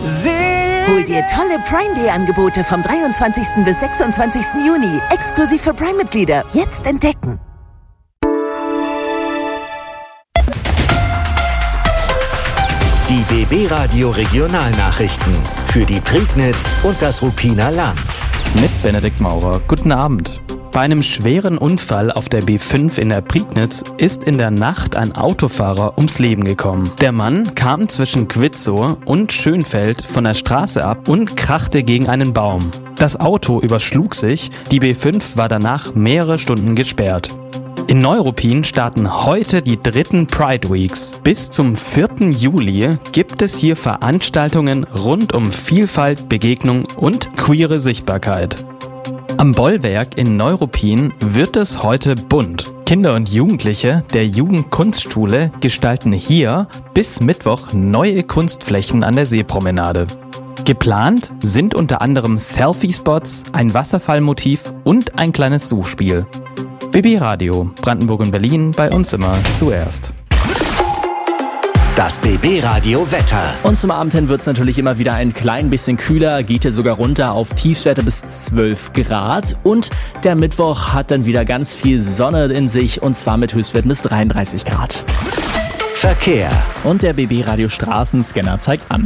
Hol dir tolle Prime Day Angebote vom 23. bis 26. Juni. Exklusiv für Prime-Mitglieder. Jetzt entdecken. Die BB Radio Regionalnachrichten für die Prignitz und das Ruppiner Land. Mit Benedikt Maurer. Guten Abend. Bei einem schweren Unfall auf der B5 in der Prignitz ist in der Nacht ein Autofahrer ums Leben gekommen. Der Mann kam zwischen Quitzow und Schönfeld von der Straße ab und krachte gegen einen Baum. Das Auto überschlug sich, die B5 war danach mehrere Stunden gesperrt. In Neuruppin starten heute die 3. Pride Weeks. Bis zum 4. Juli gibt es hier Veranstaltungen rund um Vielfalt, Begegnung und queere Sichtbarkeit. Am Bollwerk in Neuruppin wird es heute bunt. Kinder und Jugendliche der Jugendkunstschule gestalten hier bis Mittwoch neue Kunstflächen an der Seepromenade. Geplant sind unter anderem Selfie-Spots, ein Wasserfallmotiv und ein kleines Suchspiel. BB Radio, Brandenburg und Berlin, bei uns immer zuerst. Das BB Radio Wetter. Und zum Abend hin wird es natürlich immer wieder ein klein bisschen kühler, geht hier sogar runter auf Tiefstwerte bis 12 Grad. Und der Mittwoch hat dann wieder ganz viel Sonne in sich, und zwar mit Höchstwerten bis 33 Grad. Verkehr. Und der BB Radio Straßenscanner zeigt an.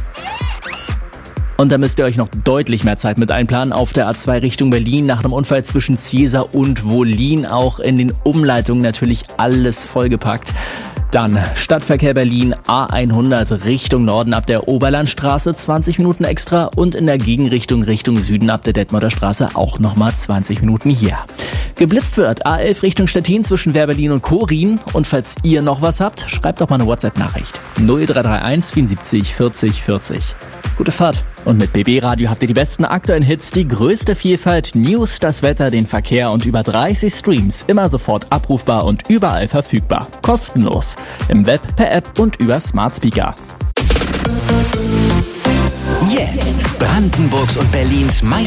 Und da müsst ihr euch noch deutlich mehr Zeit mit einplanen. Auf der A2 Richtung Berlin nach einem Unfall zwischen Ziesar und Wollin. Auch in den Umleitungen natürlich alles vollgepackt. Dann Stadtverkehr Berlin, A100 Richtung Norden ab der Oberlandstraße 20 Minuten extra und in der Gegenrichtung Richtung Süden ab der Detmolder Straße auch nochmal 20 Minuten hier. Geblitzt wird A11 Richtung Stettin zwischen Wehrberlin und Korin. Und falls ihr noch was habt, schreibt doch mal eine WhatsApp-Nachricht. 0331 74 40 40. Gute Fahrt. Und mit BB Radio habt ihr die besten aktuellen Hits, die größte Vielfalt, News, das Wetter, den Verkehr und über 30 Streams. Immer sofort abrufbar und überall verfügbar. Kostenlos. Im Web, per App und über Smart Speaker. Jetzt Brandenburgs und Berlins